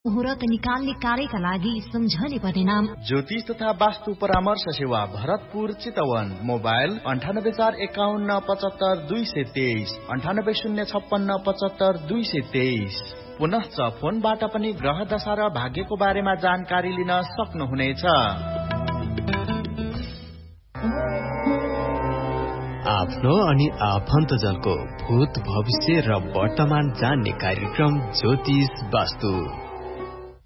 मुहुरत निकाल्ने कार्यका लागि सम्झने पर्ने नाम ज्योतिष तथा वास्तु परामर्श सेवा भरतपुर चितवन। मोबाइल 9841575223 9806575223। पुनश्च फोनबाट पनि ग्रह दशा र भाग्यको बारेमा जानकारी लिन सक्नुहुनेछ। आफ्नो अनि आफन्तजनको भूत भविष्य र वर्तमान जान्ने कार्यक्रम ज्योतिष वास्तु